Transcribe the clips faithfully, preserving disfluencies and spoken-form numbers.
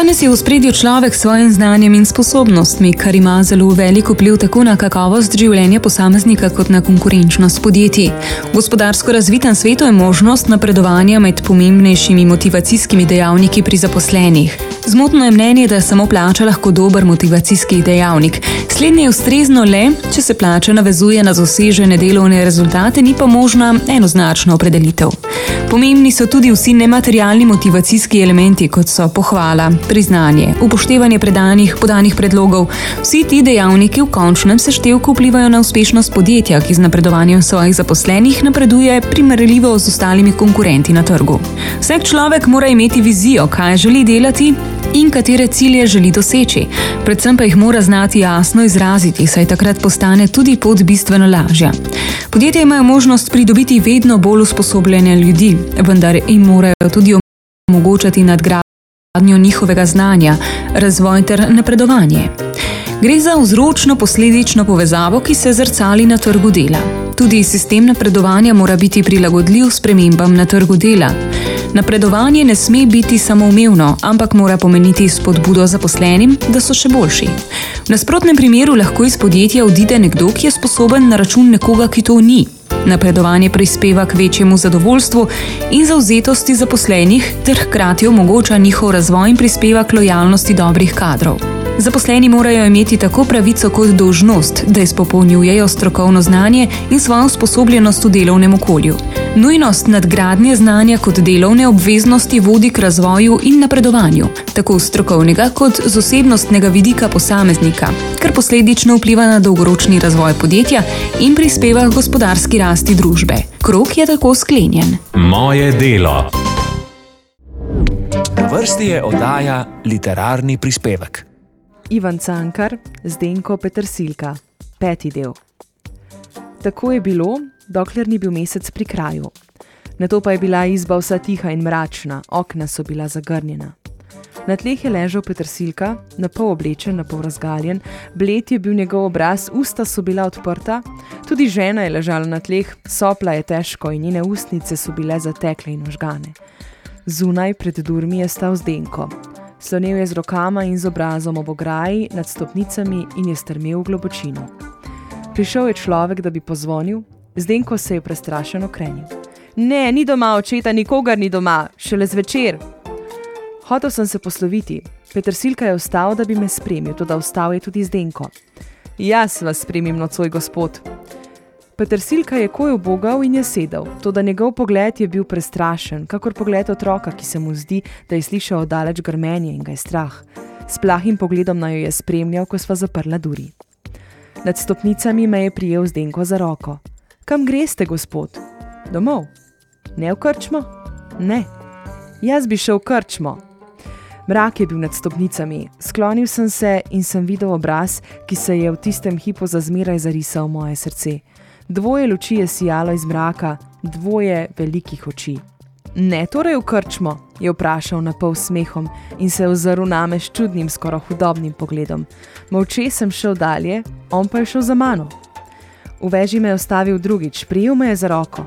Danes je v ospredju človek s svojim znanjem in sposobnostmi, kar ima zelo velik vpliv tako na kakovost življenja posameznika kot na konkurenčnost podjetij. V gospodarsko razvitem svetu je možnost napredovanja med pomembnejšimi motivacijskimi dejavniki pri zaposlenih. Zmotno je mnenje, da je samo plača lahko dober motivacijski dejavnik. Slednje je ustrezno le, če se plača navezuje na dosežene delovne rezultate, ni pa možna enoznačna opredelitev. Pomembni so tudi vsi nematerialni motivacijski elementi, kot so pohvala, priznanje, upoštevanje predanih, podanih predlogov. Vsi ti dejavniki v končnem seštevku vplivajo na uspešnost podjetja, ki z napredovanjem svojih zaposlenih napreduje primerljivo z ostalimi konkurenti na trgu. Vsak človek mora imeti vizijo, kaj želi delati in katere cilje želi doseči. Predvsem pa jih mora znati jasno izraziti, saj takrat postane tudi pot bistveno lažja. Podjetja imajo možnost pridobiti vedno bolj usposobljene ljudi, vendar jim morajo tudi omogočati nadgradnjo njihovega znanja, razvoj ter napredovanje. Gre za vzročno-posledično povezavo, ki se zrcali na trgu dela. Tudi sistem napredovanja mora biti prilagodljiv spremembam na trgu dela. Napredovanje ne sme biti samoumevno, ampak mora pomeniti spodbudo zaposlenim, da so še boljši. V nasprotnem primeru lahko iz podjetja odide nekdo, ki je sposoben na račun nekoga, ki to ni. Napredovanje prispeva k večjemu zadovoljstvu in zavzetosti zaposlenih ter hkrati omogoča njihov razvoj in prispeva k lojalnosti dobrih kadrov. Zaposleni morajo imeti tako pravico kot dolžnost, da izpopolnjujejo strokovno znanje in svojo usposobljenost v delovnem okolju. Nujnost nadgradnje znanja kot delovne obveznosti vodi k razvoju in napredovanju, tako strokovnega kot z osebnostnega vidika posameznika, kar posledično vpliva na dolgoročni razvoj podjetja in prispeva k gospodarski rasti družbe. Krog je tako sklenjen. Moje delo. Na vrsti je oddaja Literarni prispevek. Ivan Cankar, Zdenko Petersilka, peti del. Tako je bilo, dokler ni bil mesec pri kraju. Nato pa je bila izba vsa tiha in mračna, okna so bila zagrnjena. Na tleh je ležal Petersilka, na pol oblečen, na pol razgaljen, bled je bil njegov obraz, usta so bila odprta, tudi žena je ležala na tleh, sopla je težko in njene ustnice so bile zatekle in ožgane. Zunaj pred durmi je stal Zdenko. Slonel je z rokama in z obrazom ob ograji nad stopnicami in je strmel v globočino. Prišel je človek, da bi pozvonil, Zdenko se je prestrašeno krenil. Ne, ni doma očeta, nikogar ni doma, šele zvečer. Hotel sem se posloviti. Petersilka je vstal, da bi me spremil, toda vstal je tudi Zdenko. Jaz vas spremim nocoj, gospod. Petersilka je koj ubogal in je sedel, toda njegov pogled je bil prestrašen, kakor pogled otroka, ki se mu zdi, da je slišal oddaleč grmenje in ga je strah. S plahim pogledom naju je spremljal, ko sva zaprla duri. Nad stopnicami me je prijel Zdenko za roko. Kam greste, gospod? Domov. Ne v krčmo? Ne. Jaz bi šel v krčmo. Mrak je bil nad stopnicami. Sklonil sem se in sem videl obraz, ki se je v tistem hipu zazmeraj zarisal v moje srce. Dvoje luči je sijalo iz mraka, dvoje velikih oči. Ne torej v krčmo, je vprašal na pol smehom in se ozrl name s čudnim, skoraj hudobnim pogledom. Molče sem šel dalje, on pa je šel za mano. V veži me je ustavil drugič, prijel me je za roko.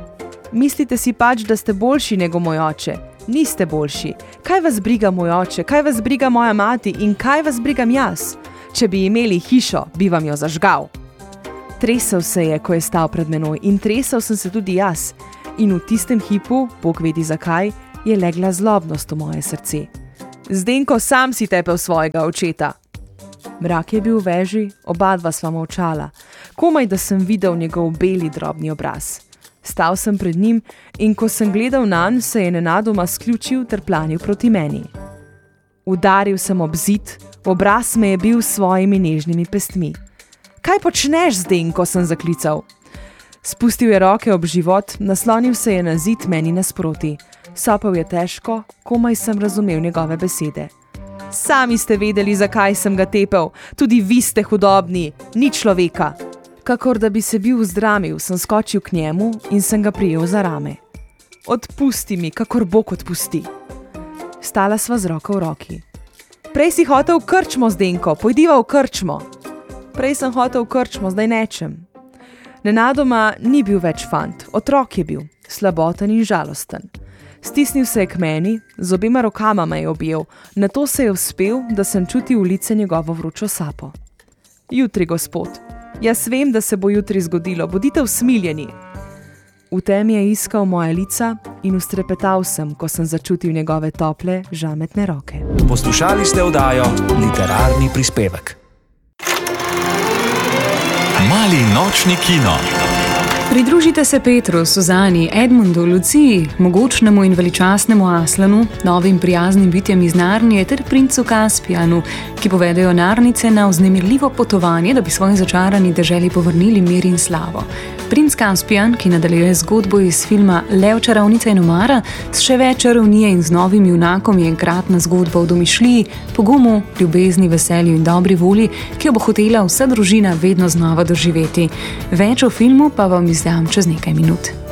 Mislite si pač, da ste boljši nego moj oče? Niste boljši. Kaj vas briga moj oče, kaj vas briga moja mati in kaj vas brigam jaz? Če bi imeli hišo, bi vam jo zažgal. Tresel se je, ko je stal pred menoj in tresel sem se tudi jaz. In v tistem hipu, Bog vedi zakaj, je legla zlobnost v moje srce. Zdenko, sam si tepel svojega očeta. Mrak je bil v veži, oba dva sva molčala. Komaj, da sem videl njegov beli drobni obraz. Stal sem pred njim in ko sem gledal nanj, se je nenadoma sključil ter planil proti meni. Udaril sem ob zid, obraz me je bil s svojimi nežnimi pestmi. Kaj počneš, Zdenko, sem zaklical. Spustil je roke ob život, naslonil se je na zid meni nasproti. Sopel je težko, komaj sem razumel njegove besede. Sami ste vedeli, zakaj sem ga tepel, tudi vi ste hudobni, ni človeka. Kakor da bi se bil vzdramil, sem skočil k njemu in sem ga prijel za rame. Odpusti mi, kakor Bog odpusti. Stala sva z roko v roki. Prej si hotel v krčmo, Zdenko, pojdiva v krčmo. Prej sem hotel v krčmo, zdaj nečem. Nenadoma ni bil več fant, otrok je bil, slaboten in žalosten. Stisnil se je k meni, z obema rokama me je objel, nato se je uspel, da sem čutil v lice njegovo vročo sapo. Jutri, gospod. Jaz vem, da se bo jutri zgodilo, bodite usmiljeni. V temi je iskal moja lica in ustrepetal sem, ko sem začutil njegove tople, žametne roke. Poslušali ste oddajo Literarni prispevek. Mali nočni kino. Pridružite se Petru, Suzani, Edmundu, Luciji, mogočnemu in veličastnemu Aslanu, novim prijaznim bitjem iz Narnije ter princu Kaspijanu, ki povedejo Narnice na vznemirljivo potovanje, da bi svoji začarani deželi povrnili mir in slavo. Princ Kaspijan, ki nadaljuje zgodbo iz filma Lev, čarovnica in omara, s še več čarovnije in z novim junakom je enkratna zgodba o domišljiji, pogumu, ljubezni, veselju in dobri volji, ki jo bo hotela vsa družina vedno znova doživeti. Več o filmu pa vam izdam čez nekaj minut.